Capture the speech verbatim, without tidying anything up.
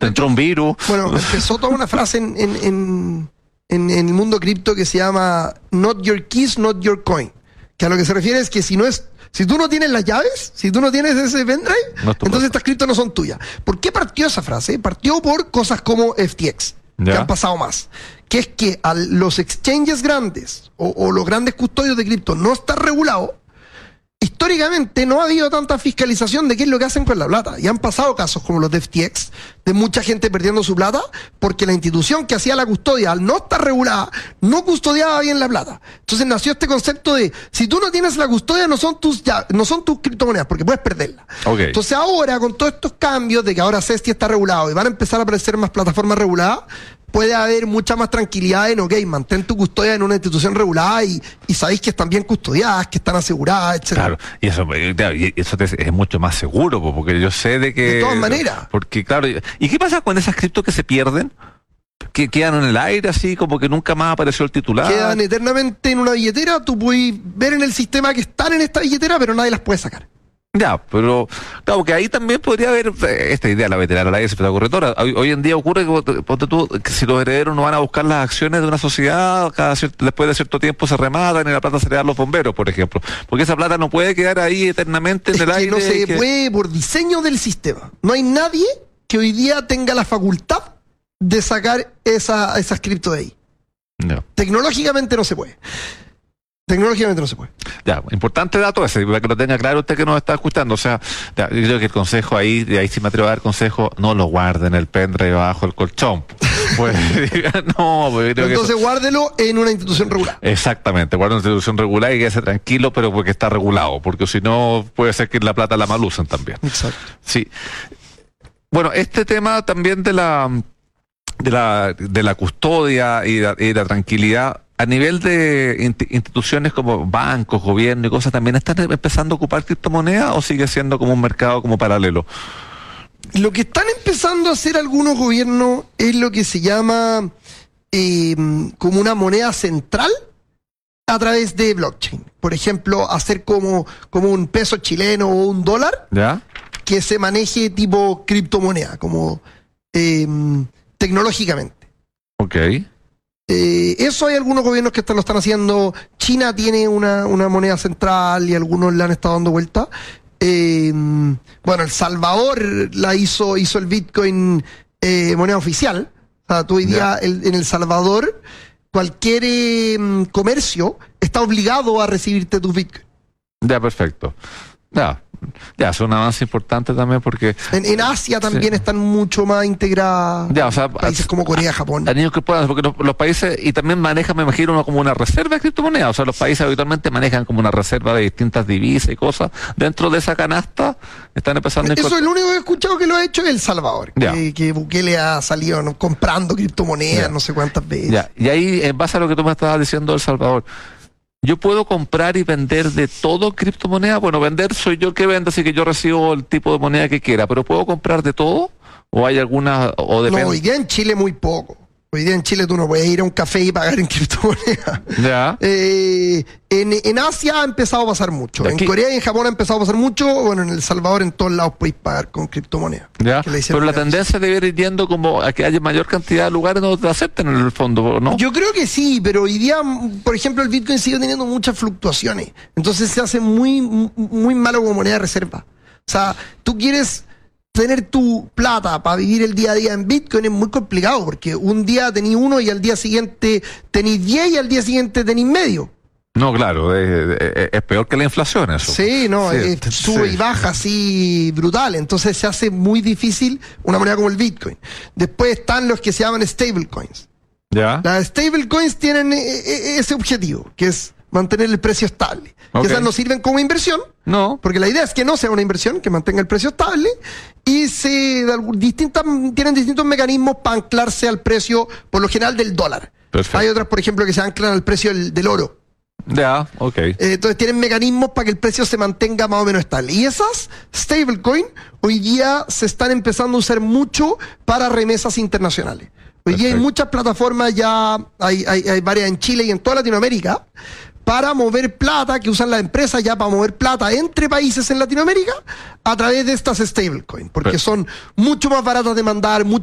Te entró un virus. Bueno, empezó toda una frase en, en, en, en, en el mundo cripto que se llama Not your keys, not your coin. Que a lo que se refiere es que si no es, si tú no tienes las llaves, si tú no tienes ese pendrive, no entonces estas criptos no son tuyas. ¿Por qué partió esa frase? Partió por cosas como F T X, ¿ya? Que han pasado más. Que es que a los exchanges grandes o, o los grandes custodios de cripto no está regulado. Históricamente no ha habido tanta fiscalización de qué es lo que hacen con la plata. Y han pasado casos como los de F T X, de mucha gente perdiendo su plata, porque la institución que hacía la custodia, al no estar regulada, no custodiaba bien la plata. Entonces nació este concepto de, si tú no tienes la custodia, no son tus ya, no son tus criptomonedas, porque puedes perderla. Okay. Entonces ahora, con todos estos cambios de que ahora Cesti está regulado y van a empezar a aparecer más plataformas reguladas, puede haber mucha más tranquilidad en, ok, mantén tu custodia en una institución regulada y, y sabéis que están bien custodiadas, que están aseguradas, etcétera. Claro, y eso, claro, y eso te, es mucho más seguro, porque yo sé de que... De todas maneras. Porque, claro, ¿y qué pasa con esas criptos que se pierden? Que quedan en el aire así, como que nunca más apareció el titular. Quedan eternamente en una billetera, tú puedes ver en el sistema que están en esta billetera, pero nadie las puede sacar. Ya, pero claro, que ahí también podría haber esta idea, la veterana, la S P, la correctora. Hoy, hoy en día ocurre que, ponte tú, que si los herederos no van a buscar las acciones de una sociedad, cada cierto, después de cierto tiempo se rematan y la plata se le da a los bomberos, por ejemplo. Porque esa plata no puede quedar ahí eternamente en es el que aire. No se que... puede por diseño del sistema. No hay nadie que hoy día tenga la facultad de sacar esa, esas cripto de ahí. No. Tecnológicamente no se puede. Tecnológicamente no se puede. Ya, importante dato ese, para que lo tenga claro usted que nos está escuchando. O sea, ya, yo creo que el consejo ahí, de ahí sí me atrevo a dar consejo, no lo guarden el pendrive bajo el colchón. Pues, no, pues, creo entonces que eso... guárdelo en una institución regular. Exactamente, guarden una institución regular y quédese tranquilo, pero porque está regulado, porque si no puede ser que la plata la malucen también. Exacto. Sí. Bueno, este tema también de la de la de la custodia y la, y la tranquilidad a nivel de instituciones como bancos, gobierno y cosas, ¿también están empezando a ocupar criptomonedas o sigue siendo como un mercado como paralelo? Lo que están empezando a hacer algunos gobiernos es lo que se llama eh, como una moneda central a través de blockchain. Por ejemplo, hacer como, como un peso chileno o un dólar, ¿ya?, que se maneje tipo criptomoneda, como eh, tecnológicamente. Ok. Eh, eso hay algunos gobiernos que están, lo están haciendo. China tiene una, una moneda central y algunos le han estado dando vuelta. Eh, bueno, El Salvador la hizo, hizo el Bitcoin eh, moneda oficial. O sea, tú hoy día el, en El Salvador cualquier eh, comercio está obligado a recibirte tus Bitcoin. Ya, perfecto. Ya. Ya, es un avance importante también porque... En, en Asia también sí. Están mucho más integradas, ya, o sea, países a, como Corea, Japón. A niños que puedan, porque los, los países, y también manejan, me imagino, uno como una reserva de criptomonedas. O sea, los países habitualmente manejan como una reserva de distintas divisas y cosas. Dentro de esa canasta están empezando... Eso es lo único que he escuchado que lo ha hecho es El Salvador. Ya. Que, que Bukele ha salido, ¿no?, comprando criptomonedas, ya, no sé cuántas veces. Ya. Y ahí, en base a lo que tú me estabas diciendo de El Salvador, ¿yo puedo comprar y vender de todo criptomoneda? Bueno, vender soy yo el que vendo, así que yo recibo el tipo de moneda que quiera, pero ¿puedo comprar de todo? ¿O hay alguna...? O depende... No, hoy día en Chile muy poco. Hoy día en Chile tú no puedes ir a un café y pagar en criptomoneda. Ya. Eh, en, en Asia ha empezado a pasar mucho. En Corea y en Japón ha empezado a pasar mucho. Bueno, en El Salvador en todos lados podéis pagar con criptomoneda. Ya. Pero la tendencia debe ir yendo como a que haya mayor cantidad de lugares donde te acepten en el fondo, ¿no? Yo creo que sí, pero hoy día, por ejemplo, el Bitcoin sigue teniendo muchas fluctuaciones. Entonces se hace muy, muy malo como moneda de reserva. O sea, tú quieres tener tu plata para vivir el día a día en Bitcoin es muy complicado, porque un día tenís uno y al día siguiente tenís diez y al día siguiente tenís medio. No, claro, es, es, es peor que la inflación eso. Sí, no, sí, es, sube sí. y baja así brutal, entonces se hace muy difícil una moneda como el Bitcoin. Después están los que se llaman stablecoins. Ya. Las stablecoins tienen ese objetivo, que es mantener el precio estable. Okay. Que esas no sirven como inversión. No. Porque la idea es que no sea una inversión, que mantenga el precio estable y se distintas, tienen distintos mecanismos para anclarse al precio, por lo general, del dólar. Perfecto. Hay otras, por ejemplo, que se anclan al precio del, del oro. Ya, ok. Eh, entonces tienen mecanismos para que el precio se mantenga más o menos estable. Y esas stablecoin hoy día se están empezando a usar mucho para remesas internacionales. Hoy Perfecto. día hay muchas plataformas, ya hay, hay, hay varias en Chile y en toda Latinoamérica, para mover plata, que usan las empresas ya para mover plata entre países en Latinoamérica a través de estas stablecoins, porque son mucho más baratas de mandar, mucho